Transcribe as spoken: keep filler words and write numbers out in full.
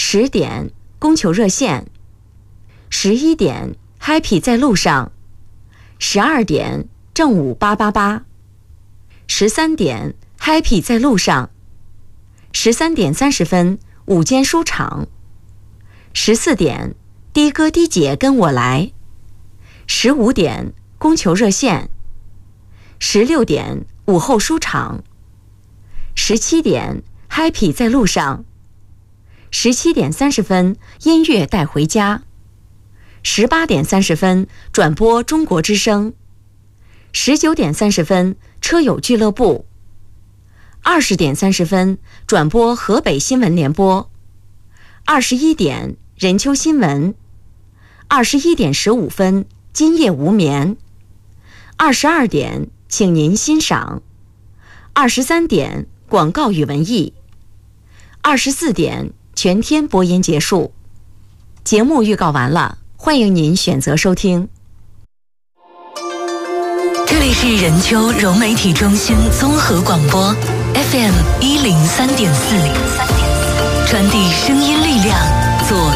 十点供求热线，十一点 Happy 在路上，十二点正午八八八，十三点 Happy 在路上，十三点三十分午间书场，十四点的哥的姐跟我来，十五点供求热线，十六点午后书场，十七点 Happy 在路上，十七点三十分音乐带回家，十八点三十分转播中国之声，十九点三十分车友俱乐部，二十点三十分转播河北新闻联播，二十一点任秋新闻，二十一点十五分今夜无眠，二十二点请您欣赏，二十三点广告与文艺，二十四点全天播音结束。节目预告完了，欢迎您选择收听。 这里是任丘融媒体中心综合广播 F M 一零三点四，传递声音力量，做